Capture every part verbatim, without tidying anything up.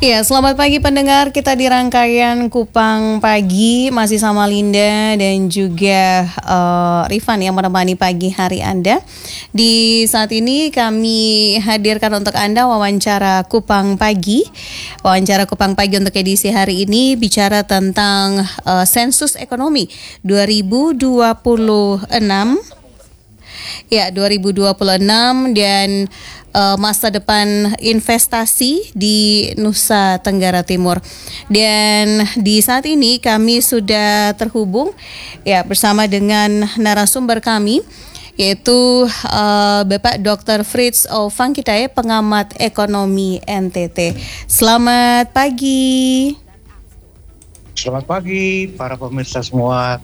Iya, selamat pagi pendengar. Kita di rangkaian Kupang Pagi masih sama Linda dan juga uh, Rifan yang menemani pagi hari Anda. Di saat ini kami hadirkan untuk Anda wawancara Kupang Pagi. Wawancara Kupang Pagi untuk edisi hari ini bicara tentang uh, sensus ekonomi dua ribu dua puluh enam. Ya, dua ribu dua puluh enam dan uh, masa depan investasi di Nusa Tenggara Timur. Dan di saat ini kami sudah terhubung ya bersama dengan narasumber kami, yaitu uh, Bapak doktor Fritz Ovangkitae, pengamat ekonomi N T T. Selamat pagi. Selamat pagi para pemirsa semua.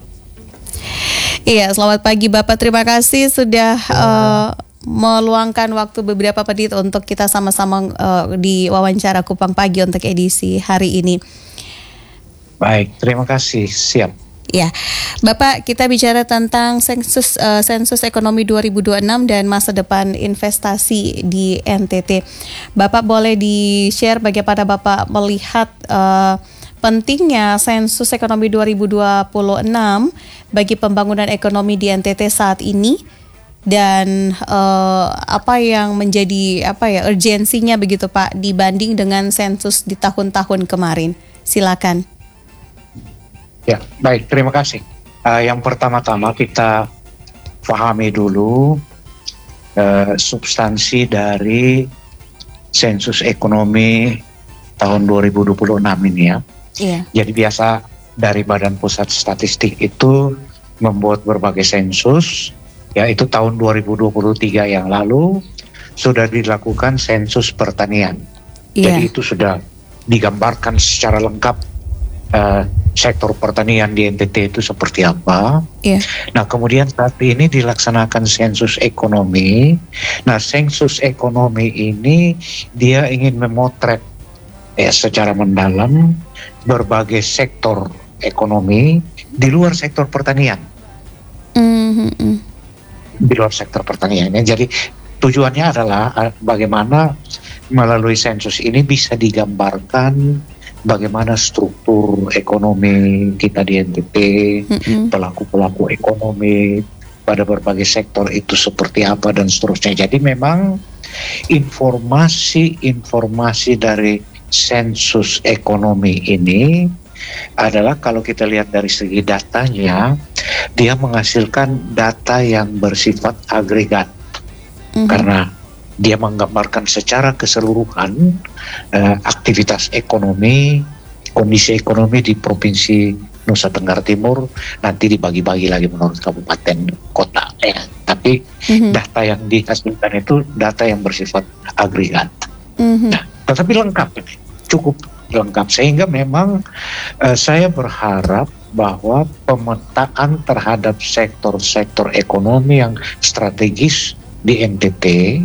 Iya, selamat pagi Bapak. Terima kasih sudah uh, meluangkan waktu beberapa menit untuk kita sama-sama uh, di wawancara Kupang Pagi untuk edisi hari ini. Baik, terima kasih. Siap. Ya, Bapak, kita bicara tentang sensus uh, sensus ekonomi dua ribu dua puluh enam dan masa depan investasi di N T T. Bapak boleh di-share bagaimana Bapak melihat uh, pentingnya sensus ekonomi dua ribu dua puluh enam bagi pembangunan ekonomi di N T T saat ini, dan uh, apa yang menjadi apa ya urgensinya begitu Pak dibanding dengan sensus di tahun-tahun kemarin. Silakan. Ya, baik, terima kasih. Uh, yang pertama-tama kita pahami dulu uh, substansi dari sensus ekonomi tahun dua ribu dua puluh enam ini ya. Iya. Jadi biasa dari Badan Pusat Statistik itu membuat berbagai sensus, yaitu tahun dua ribu dua puluh tiga yang lalu sudah dilakukan sensus pertanian. Iya. Jadi itu sudah digambarkan secara lengkap uh, sektor pertanian di N T T itu seperti apa. Iya. Nah kemudian saat ini dilaksanakan sensus ekonomi. Nah sensus ekonomi ini dia ingin memotret ya secara mendalam berbagai sektor ekonomi di luar sektor pertanian. Mm-hmm. Di luar sektor pertanian. Jadi tujuannya adalah bagaimana melalui sensus ini bisa digambarkan bagaimana struktur ekonomi kita di N T T, mm-hmm. pelaku-pelaku ekonomi pada berbagai sektor itu seperti apa dan seterusnya. Jadi memang informasi-informasi dari sensus ekonomi ini adalah kalau kita lihat dari segi datanya, dia menghasilkan data yang bersifat agregat, mm-hmm. karena dia menggambarkan secara keseluruhan eh, aktivitas ekonomi, kondisi ekonomi di Provinsi Nusa Tenggara Timur, nanti dibagi-bagi lagi menurut kabupaten kota ya. Tapi mm-hmm. data yang dihasilkan itu data yang bersifat agregat. Mm-hmm. Nah, tetapi lengkap ini, cukup lengkap sehingga memang uh, saya berharap bahwa pemetaan terhadap sektor-sektor ekonomi yang strategis di N T T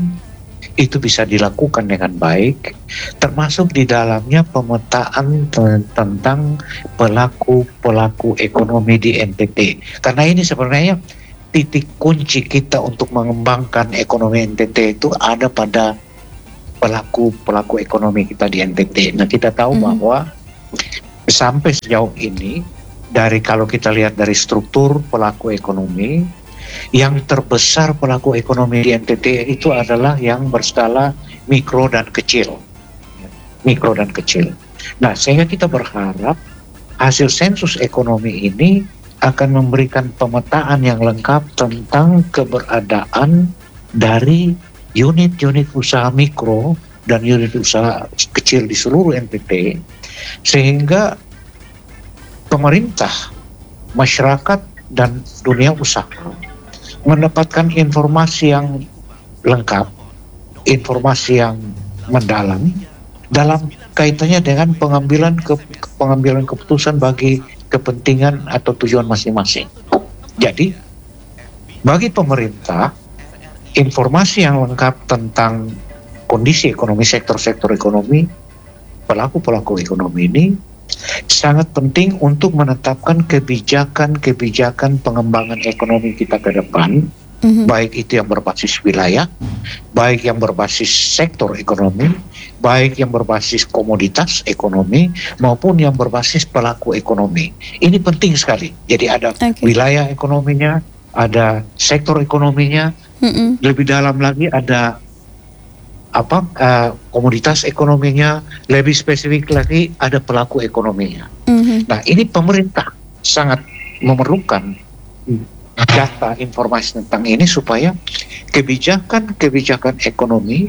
itu bisa dilakukan dengan baik, termasuk di dalamnya pemetaan t- tentang pelaku-pelaku ekonomi di N T T. Karena ini sebenarnya titik kunci kita untuk mengembangkan ekonomi N T T itu ada pada pelaku-pelaku ekonomi kita di N T T. Nah kita tahu mm-hmm. bahwa sampai sejauh ini dari kalau kita lihat dari struktur pelaku ekonomi, yang terbesar pelaku ekonomi di N T T itu adalah yang berskala mikro dan kecil. Mikro dan kecil. Nah sehingga kita berharap hasil sensus ekonomi ini akan memberikan pemetaan yang lengkap tentang keberadaan dari unit-unit usaha mikro dan unit usaha kecil di seluruh N T T, sehingga pemerintah, masyarakat, dan dunia usaha mendapatkan informasi yang lengkap, informasi yang mendalam dalam kaitannya dengan pengambilan ke, pengambilan keputusan bagi kepentingan atau tujuan masing-masing. Jadi, bagi pemerintah, informasi yang lengkap tentang kondisi ekonomi, sektor-sektor ekonomi, pelaku-pelaku ekonomi ini sangat penting untuk menetapkan kebijakan-kebijakan pengembangan ekonomi kita ke depan, mm-hmm. baik itu yang berbasis wilayah, baik yang berbasis sektor ekonomi, baik yang berbasis komoditas ekonomi maupun yang berbasis pelaku ekonomi. Ini penting sekali. Jadi ada Okay. wilayah ekonominya, ada sektor ekonominya, Mm-mm. lebih dalam lagi ada apa uh, komoditas ekonominya, lebih spesifik lagi ada pelaku ekonominya. Mhm. Nah, ini pemerintah sangat memerlukan data informasi tentang ini supaya kebijakan-kebijakan ekonomi,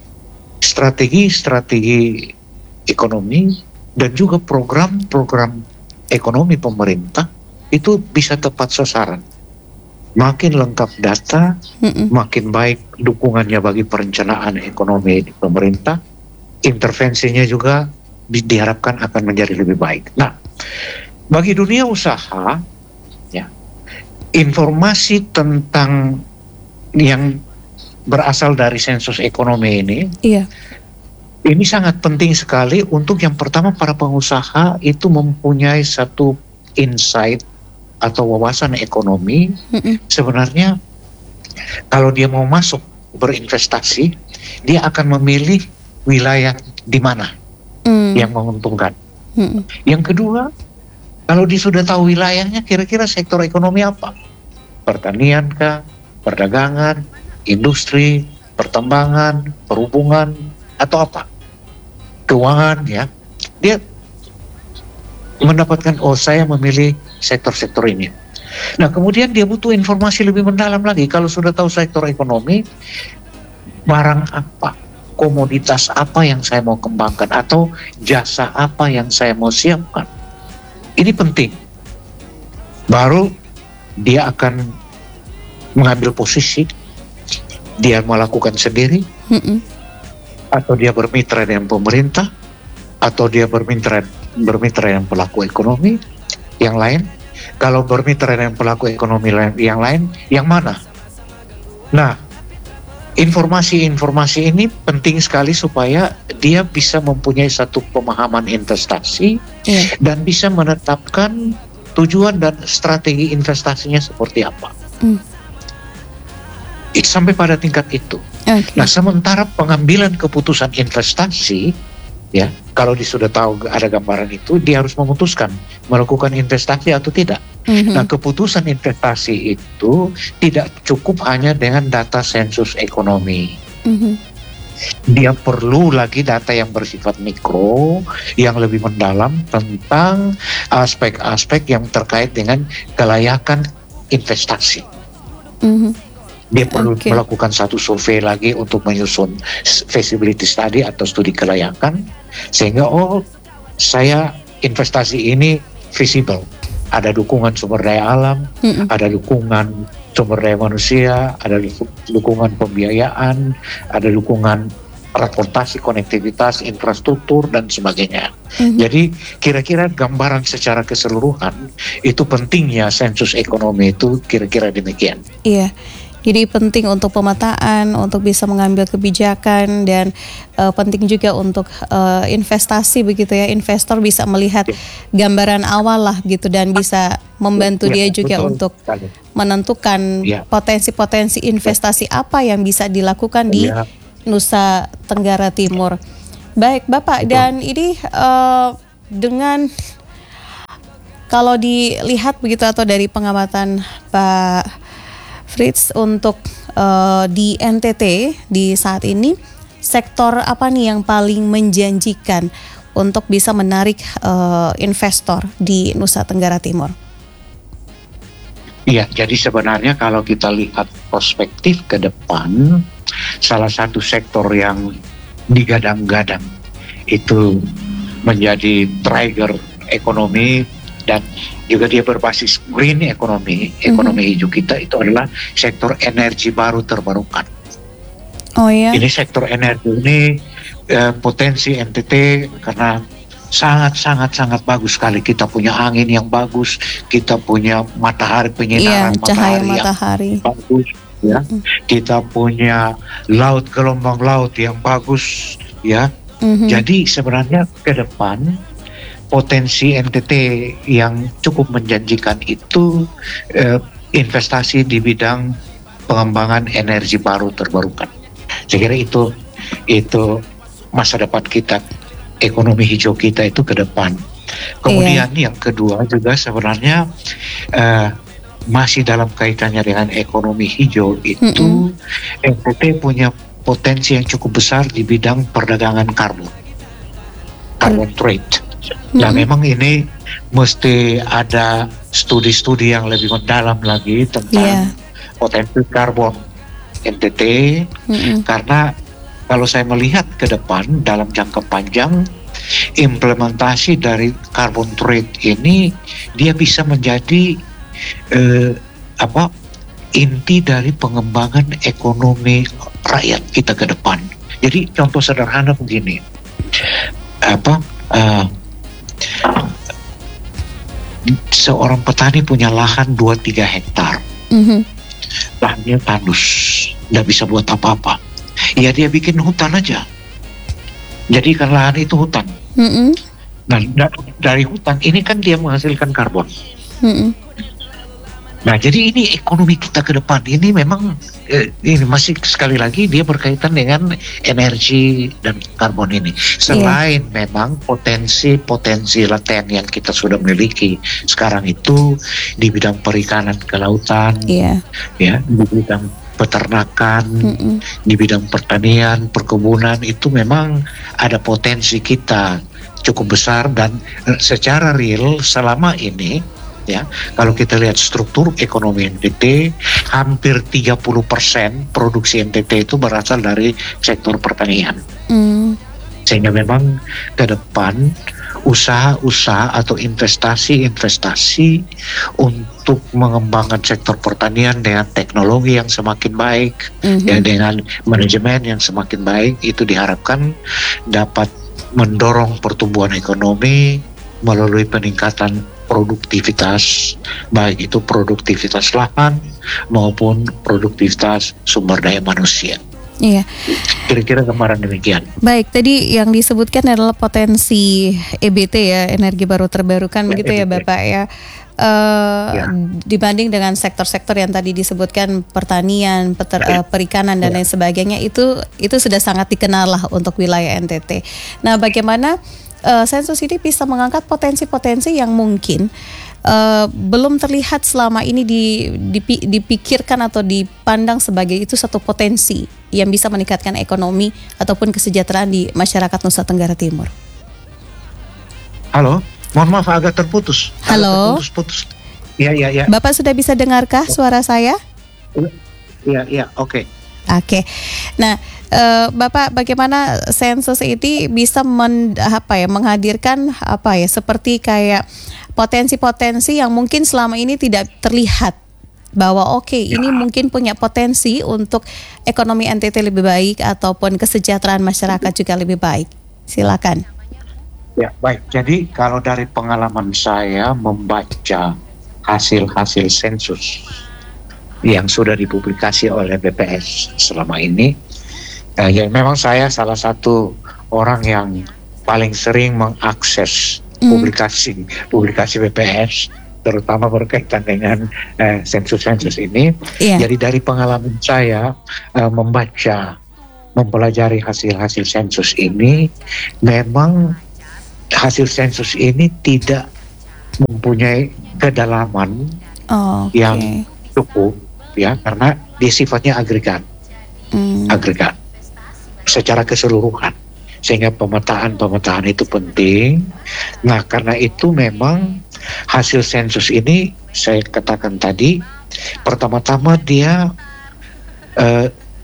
strategi-strategi ekonomi, dan juga program-program ekonomi pemerintah itu bisa tepat sasaran. Makin lengkap data, Mm-mm. makin baik dukungannya bagi perencanaan ekonomi di pemerintah, intervensinya juga di- diharapkan akan menjadi lebih baik. Nah, bagi dunia usaha, ya, informasi tentang yang berasal dari sensus ekonomi ini, Iya. ini sangat penting sekali untuk yang pertama para pengusaha itu mempunyai satu insight atau wawasan ekonomi. Mm-mm. Sebenarnya kalau dia mau masuk berinvestasi, dia akan memilih wilayah di mana Mm. yang menguntungkan. Mm-mm. Yang kedua, kalau dia sudah tahu wilayahnya, kira-kira sektor ekonomi apa? Pertanian kah? Perdagangan? Industri? Pertambangan? Perhubungan? Atau apa? Keuangan, ya. Dia mendapatkan, oh saya memilih sektor-sektor ini. Nah, kemudian dia butuh informasi lebih mendalam lagi. Kalau sudah tahu sektor ekonomi, barang apa, komoditas apa yang saya mau kembangkan, atau jasa apa yang saya mau siapkan. Ini penting. Baru dia akan mengambil posisi, dia melakukan sendiri, Mm-mm. atau dia bermitra dengan pemerintah, atau dia bermitra bermitra dengan pelaku ekonomi yang lain. Kalau bermitra dengan pelaku ekonomi lain, yang lain, yang mana? Nah, informasi-informasi ini penting sekali supaya dia bisa mempunyai satu pemahaman investasi Iya. dan bisa menetapkan tujuan dan strategi investasinya seperti apa. Mm. It- Sampai pada tingkat itu. Oke. Nah, sementara pengambilan keputusan investasi, ya, kalau dia sudah tahu ada gambaran itu, dia harus memutuskan melakukan investasi atau tidak. Mhm. Nah, keputusan investasi itu tidak cukup hanya dengan data sensus ekonomi. Mhm. Dia perlu lagi data yang bersifat mikro, yang lebih mendalam tentang aspek-aspek yang terkait dengan kelayakan investasi. Mhm. Dia perlu Oke. melakukan satu survei lagi untuk menyusun s- feasibility study atau studi kelayakan, sehingga oh saya investasi ini visible. Ada dukungan sumber daya alam, Mm-mm. ada dukungan sumber daya manusia, ada du- dukungan pembiayaan, ada dukungan transportasi, konektivitas, infrastruktur, dan sebagainya. Mhm. Jadi kira-kira gambaran secara keseluruhan itu pentingnya sensus ekonomi itu kira-kira demikian. Iya. Jadi penting untuk pemetaan, untuk bisa mengambil kebijakan, dan eh, penting juga untuk eh, investasi begitu ya. Investor bisa melihat Ya. gambaran awal lah gitu, dan bisa membantu Ya, dia juga betul untuk sekali. menentukan Ya. potensi-potensi investasi apa yang bisa dilakukan di Ya. Nusa Tenggara Timur. Baik, Bapak, Betul. dan ini eh, dengan kalau dilihat begitu atau dari pengamatan Pak Fritz untuk eh, di N T T di saat ini, sektor apa nih yang paling menjanjikan untuk bisa menarik eh, investor di Nusa Tenggara Timur? Iya, jadi sebenarnya kalau kita lihat perspektif ke depan, salah satu sektor yang digadang-gadang itu menjadi trigger ekonomi dan juga dia berbasis green ekonomi, ekonomi hijau kita, itu adalah sektor energi baru terbarukan. Oh ya. Ini sektor energi ini eh, potensi N T T karena sangat-sangat-sangat bagus sekali. Kita punya angin yang bagus, kita punya matahari, Iya, penyinaran cahaya matahari yang matahari. bagus, ya. Kita punya laut, gelombang laut yang bagus, ya. Mhm. Jadi sebenarnya ke depan potensi N T T yang cukup menjanjikan itu eh, investasi di bidang pengembangan energi baru terbarukan. Saya kira itu itu masa depan kita, ekonomi hijau kita itu ke depan. Kemudian yang kedua juga sebenarnya uh, masih dalam kaitannya dengan ekonomi hijau itu, N T T punya potensi yang cukup besar di bidang perdagangan karbon, carbon trade. Nah, memang ini mesti ada studi-studi yang lebih mendalam lagi tentang yeah. potensi karbon N T T, mm-hmm. karena kalau saya melihat ke depan dalam jangka panjang, implementasi dari carbon trade ini dia bisa menjadi eh, apa inti dari pengembangan ekonomi rakyat kita ke depan. Jadi contoh sederhana begini, apa uh, seorang petani punya lahan dua tiga hektar, mm-hmm. lahannya tandus, nggak bisa buat apa-apa. Ya dia bikin hutan aja. Jadi kan lahan itu hutan. Mm-hmm. Nah da- dari hutan ini kan dia menghasilkan karbon. Mm-hmm. Nah jadi ini ekonomi kita ke depan ini memang eh, ini masih sekali lagi dia berkaitan dengan energi dan karbon ini. Selain yeah. memang potensi-potensi laten yang kita sudah miliki sekarang itu di bidang perikanan kelautan, yeah. ya di bidang peternakan, mm-mm. di bidang pertanian, perkebunan itu memang ada potensi kita cukup besar dan secara real selama ini ya kalau kita lihat struktur ekonomi N T T hampir tiga puluh persen produksi N T T itu berasal dari sektor pertanian. Mm. Sehingga memang ke depan usaha-usaha atau investasi-investasi untuk mengembangkan sektor pertanian dengan teknologi yang semakin baik, mm-hmm. ya dengan manajemen yang semakin baik itu diharapkan dapat mendorong pertumbuhan ekonomi melalui peningkatan produktivitas, baik itu produktivitas lahan maupun produktivitas sumber daya manusia. Iya. Kira-kira gambaran demikian. Baik, tadi yang disebutkan adalah potensi E B T ya, energi baru terbarukan, ya, begitu E B T. Ya Bapak ya. Uh, ya. Dibanding dengan sektor-sektor yang tadi disebutkan pertanian, peter, uh, perikanan dan ya. lain sebagainya itu itu sudah sangat dikenal lah untuk wilayah N T T. Nah, bagaimana uh, Sensus ini bisa mengangkat potensi-potensi yang mungkin Uh, belum terlihat selama ini di, dipi, dipikirkan atau dipandang sebagai itu satu potensi yang bisa meningkatkan ekonomi ataupun kesejahteraan di masyarakat Nusa Tenggara Timur. Halo, mohon maaf agak terputus. Halo. Terputus-putus. Ya, ya, ya. Bapak sudah bisa dengarkah suara saya? Ya, ya, oke. Okay. Oke. Nah, uh, Bapak bagaimana Sensus ini bisa men, apa ya, menghadirkan apa ya seperti kayak potensi-potensi yang mungkin selama ini tidak terlihat bahwa oke okay, ya. ini mungkin punya potensi untuk ekonomi N T T lebih baik ataupun kesejahteraan masyarakat juga lebih baik. Silakan. Ya, baik. Jadi kalau dari pengalaman saya membaca hasil-hasil sensus yang sudah dipublikasi oleh B P S selama ini, eh, ya memang saya salah satu orang yang paling sering mengakses publikasi publikasi B P S terutama berkaitan dengan eh, sensus-sensus ini. Yeah. Jadi dari pengalaman saya eh, membaca, mempelajari hasil-hasil sensus ini, memang hasil sensus ini tidak mempunyai kedalaman oh, okay. yang cukup ya karena dia sifatnya agregat, mm. agregat secara keseluruhan. Sehingga pemetaan-pemetaan itu penting. Nah, karena itu memang hasil sensus ini saya katakan tadi, pertama-tama dia uh,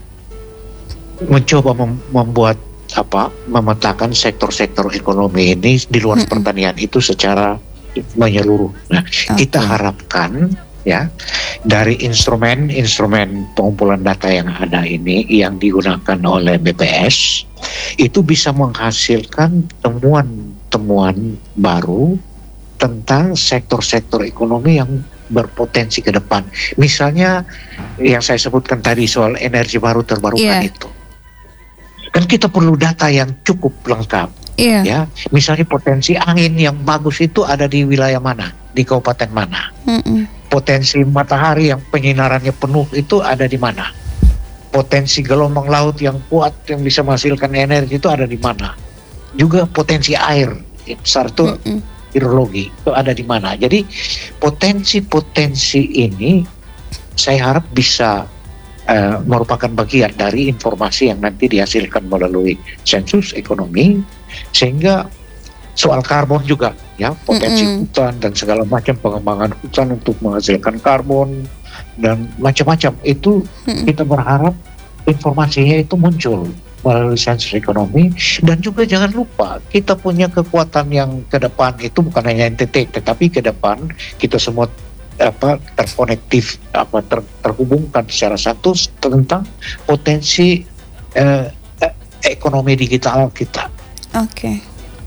mencoba mem- membuat apa, memetakan sektor-sektor ekonomi ini di luar mm-hmm. pertanian itu secara menyeluruh. Nah, okay. kita harapkan ya dari instrumen-instrumen pengumpulan data yang ada ini yang digunakan oleh B P S itu bisa menghasilkan temuan-temuan baru tentang sektor-sektor ekonomi yang berpotensi ke depan. Misalnya yang saya sebutkan tadi soal energi baru terbarukan yeah. itu. Kan kita perlu data yang cukup lengkap. Yeah. Ya, misalnya potensi angin yang bagus itu ada di wilayah mana, di kabupaten mana. Mm-mm. Potensi matahari yang penyinarannya penuh itu ada di mana. potensi gelombang laut yang kuat yang bisa menghasilkan energi itu ada di mana. Juga potensi air, besar itu mm-mm. hidrologi itu ada di mana. Jadi potensi-potensi ini saya harap bisa uh, merupakan bagian dari informasi yang nanti dihasilkan melalui sensus ekonomi, sehingga soal karbon juga ya, potensi mm-hmm. hutan dan segala macam pengembangan hutan untuk menghasilkan karbon dan macam-macam itu mm-hmm. kita berharap informasinya itu muncul melalui sensus ekonomi. Dan juga jangan lupa kita punya kekuatan yang ke depan itu bukan hanya N T T tetapi ke depan kita semua apa terkonektif apa ter, terhubungkan secara satu tentang potensi eh, eh, ekonomi digital kita. Oke. Okay.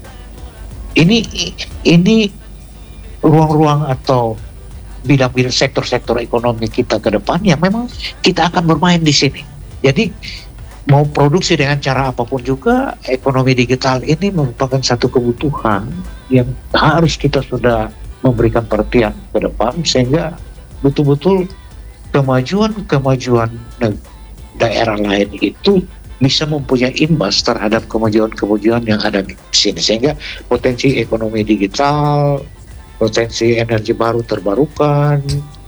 Ini ini ruang-ruang atau bidang-bidang sektor-sektor ekonomi kita ke depannya memang kita akan bermain di sini. Jadi mau produksi dengan cara apapun juga ekonomi digital ini merupakan satu kebutuhan yang harus kita sudah memberikan perhatian ke depan sehingga betul-betul kemajuan-kemajuan daerah lain itu bisa mempunyai imbas terhadap kemajuan-kemajuan yang ada di sini, sehingga potensi ekonomi digital, potensi energi baru terbarukan,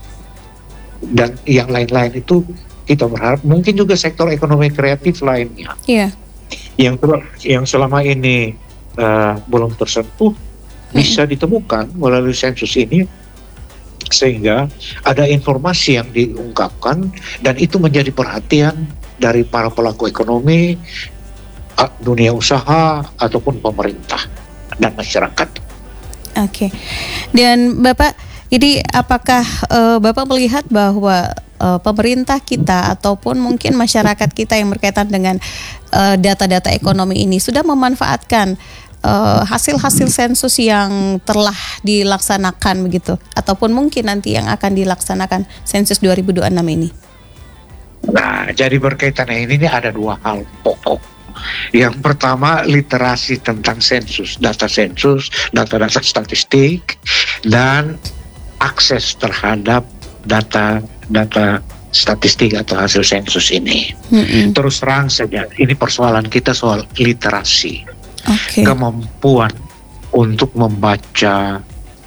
dan yang lain-lain itu kita berharap mungkin juga sektor ekonomi kreatif lainnya, yeah. yang yang selama ini uh, belum tersentuh mm-hmm. bisa ditemukan melalui sensus ini, sehingga ada informasi yang diungkapkan dan itu menjadi perhatian dari para pelaku ekonomi, dunia usaha, ataupun pemerintah dan masyarakat. Oke, okay. Dan Bapak, ini apakah uh, Bapak melihat bahwa uh, pemerintah kita ataupun mungkin masyarakat kita yang berkaitan dengan uh, data-data ekonomi ini sudah memanfaatkan uh, hasil-hasil sensus yang telah dilaksanakan begitu, ataupun mungkin nanti yang akan dilaksanakan sensus dua ribu dua puluh enam ini? Nah, jadi berkaitan ini, ini ada dua hal pokok. Yang pertama, literasi tentang sensus, data sensus, data-data statistik, dan akses terhadap data-data statistik atau hasil sensus ini. Mm-hmm. Terus terang saja, ini persoalan kita soal literasi. Okay. Kemampuan untuk membaca,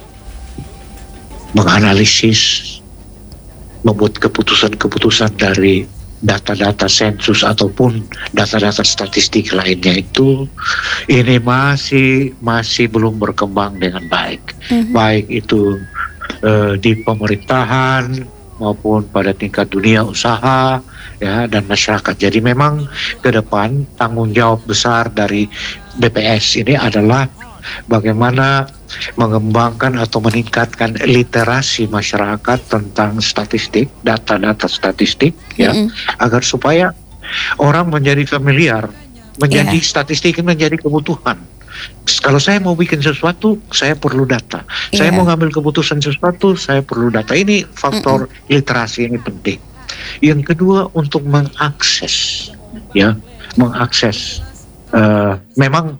menganalisis, membuat keputusan-keputusan dari data-data sensus ataupun data-data statistik lainnya itu ini masih masih belum berkembang dengan baik, mm-hmm. baik itu uh, di pemerintahan maupun pada tingkat dunia usaha ya dan masyarakat. Jadi memang ke depan tanggung jawab besar dari B P S ini adalah bagaimana mengembangkan atau meningkatkan literasi masyarakat tentang statistik, data-data statistik, ya, mm-hmm. agar supaya orang menjadi familiar, menjadi yeah. statistik menjadi kebutuhan. Kalau saya mau bikin sesuatu, saya perlu data. Yeah. Saya mau ngambil keputusan sesuatu, saya perlu data. Ini faktor mm-hmm. literasi ini penting. Yang kedua untuk mengakses, ya, mengakses. Uh, memang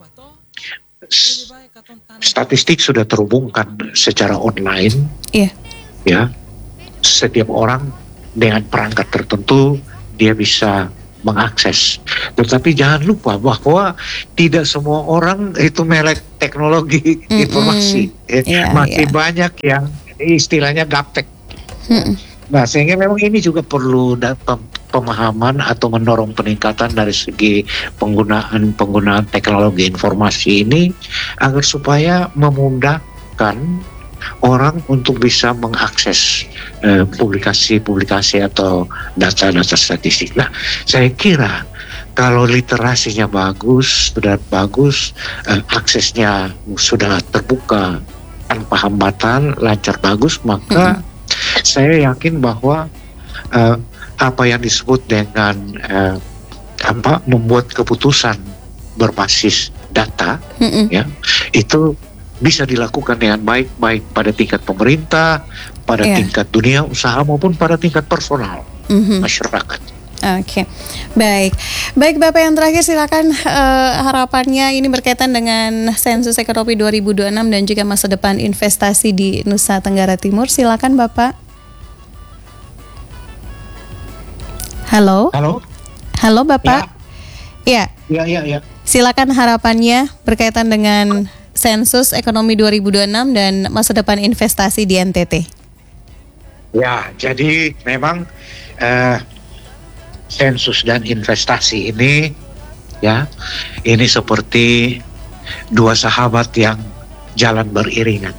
statistik sudah terhubungkan secara online, yeah. ya. Setiap orang dengan perangkat tertentu dia bisa mengakses. Tetapi jangan lupa bahwa tidak semua orang itu melek teknologi mm-hmm. informasi. Yeah, Masih yeah. banyak yang istilahnya gaptek. Mm-hmm. Nah, sehingga memang ini juga perlu dapat pemahaman atau mendorong peningkatan dari segi penggunaan penggunaan teknologi informasi ini agar supaya memudahkan orang untuk bisa mengakses eh, publikasi-publikasi atau data-data statistik. Nah, saya kira kalau literasinya bagus, sudah bagus, eh, aksesnya sudah terbuka tanpa hambatan, lancar bagus, maka hmm. saya yakin bahwa uh, apa yang disebut dengan uh, apa membuat keputusan berbasis data, mm-hmm. ya itu bisa dilakukan dengan baik baik pada tingkat pemerintah, pada yeah. tingkat dunia usaha maupun pada tingkat personal mm-hmm. masyarakat. Oke, okay. baik, baik Bapak yang terakhir silakan uh, harapannya ini berkaitan dengan sensus ekonomi dua ribu dua puluh enam dan juga masa depan investasi di Nusa Tenggara Timur. Silakan Bapak. Halo. Halo. Halo Bapak. Ya. Ya, ya, ya. Silakan harapannya berkaitan dengan sensus ekonomi dua ribu dua puluh enam dan masa depan investasi di N T T. Ya, jadi memang eh, sensus dan investasi ini, ya, ini seperti dua sahabat yang jalan beriringan.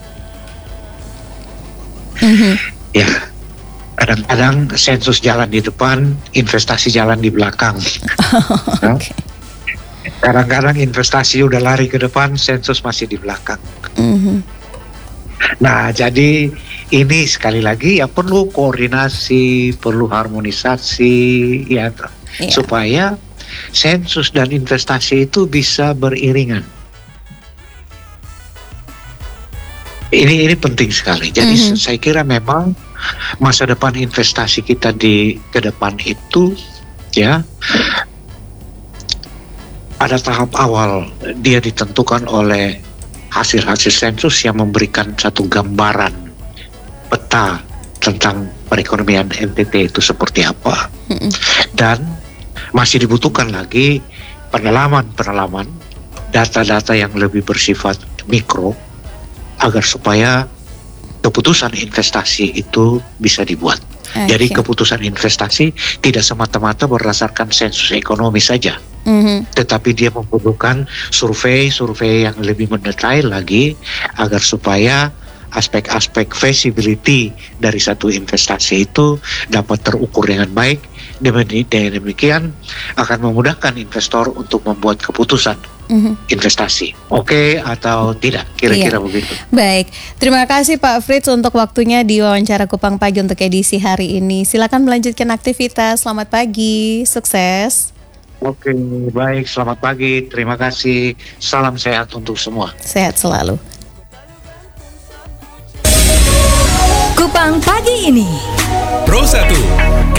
Mm-hmm. Ya, kadang-kadang sensus jalan di depan, investasi jalan di belakang. Oh, okay. Kadang-kadang investasi udah lari ke depan, sensus masih di belakang. Mm-hmm. Nah, jadi ini sekali lagi ya perlu koordinasi, perlu harmonisasi, ya, yeah. supaya sensus dan investasi itu bisa beriringan. Ini ini penting sekali. Jadi mm-hmm. saya kira memang masa depan investasi kita di ke depan itu, ya, pada tahap awal dia ditentukan oleh hasil-hasil sensus yang memberikan satu gambaran peta tentang perekonomian N T T itu seperti apa. Mm-hmm. Dan masih dibutuhkan lagi penalaman-penalaman, data-data yang lebih bersifat mikro, agar supaya keputusan investasi itu bisa dibuat. Okay. Jadi keputusan investasi tidak semata-mata berdasarkan sensus ekonomi saja, mm-hmm. tetapi dia membutuhkan survei-survei yang lebih mendetail lagi, agar supaya aspek-aspek feasibility dari satu investasi itu dapat terukur dengan baik. Dengan demikian akan memudahkan investor untuk membuat keputusan mm-hmm. investasi, oke okay, atau tidak, kira-kira iya. begitu. Baik, terima kasih Pak Fritz untuk waktunya di wawancara Kupang Pagi untuk edisi hari ini. Silakan melanjutkan aktivitas. Selamat pagi, sukses. Oke, okay, baik, selamat pagi, terima kasih. Salam sehat untuk semua. Sehat selalu.